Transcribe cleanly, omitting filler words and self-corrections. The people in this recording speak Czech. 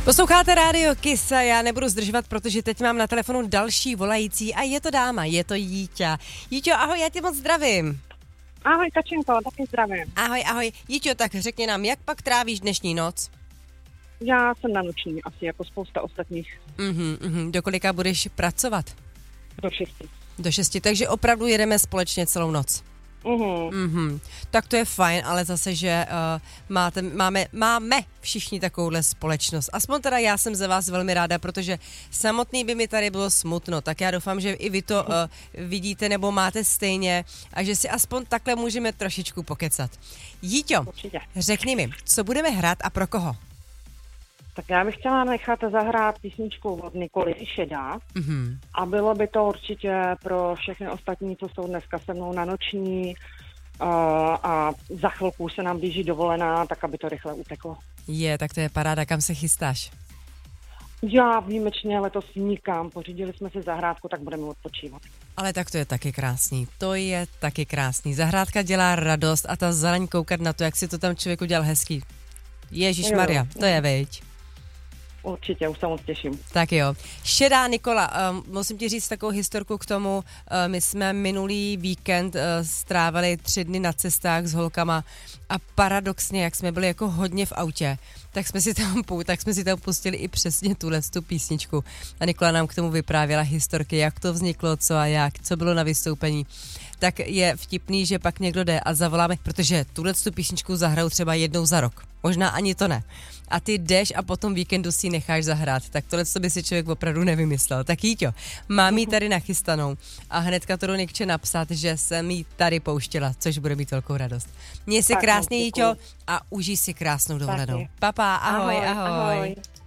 Posloucháte Rádio Kiss a já nebudu zdržovat, protože teď mám na telefonu další volající a je to dáma, je to Jíťa. Jíťo, ahoj, já tě moc zdravím. Ahoj, Kačenko, taky zdravím. Ahoj. Jíťo, tak řekni nám, jak pak trávíš dnešní noc? Já jsem na noční, asi jako spousta ostatních. Do kolika budeš pracovat? Do 6. Do 6, takže opravdu jedeme společně celou noc. Tak to je fajn, ale zase, že máme všichni takovouhle společnost. Aspoň teda já jsem za vás velmi ráda, protože samotný by mi tady bylo smutno, tak já doufám, že i vy to vidíte nebo máte stejně a že si aspoň takhle můžeme trošičku pokecat. Jíťo, řekni mi, co budeme hrát a pro koho? Tak já bych chtěla nechat zahrát písničku od Nikoly Šedá a bylo by to určitě pro všechny ostatní, co jsou dneska se mnou na noční a za chvilku se nám blíží dovolená, tak aby to rychle uteklo. Tak to je paráda, kam se chystáš? Já výjimečně letos nikam, pořídili jsme si zahrádku, tak budeme odpočívat. Ale tak to je taky krásný, Zahrádka dělá radost a ta zeleň koukat na to, jak si to tam člověk udělal hezký. Ježišmarja, to je viď. Určitě, už se moc těším. Tak jo. Šedá Nikola, musím ti říct takovou historku k tomu. My jsme minulý víkend strávili 3 dny na cestách s holkama a paradoxně, jak jsme byli jako hodně v autě, tak jsme si tam pustili i přesně tu písničku. A Nikola nám k tomu vyprávěla historky, jak to vzniklo, co a jak, co bylo na vystoupení. Tak je vtipný, že pak někdo jde a zavoláme, protože tu písničku zahrajou třeba jednou za rok. Možná ani to ne. A ty jdeš a potom víkendu si ji necháš zahrát. Tak tohle by si člověk opravdu nevymyslel. Tak Jíťo, mám ji tady nachystanou a hnedka to jdu Nikče napsat, že jsem ji tady pouštěla, což bude mít velkou radost. Měj si krásně, Jíťo, a užij si krásnou dovolenou. Papa, ahoj.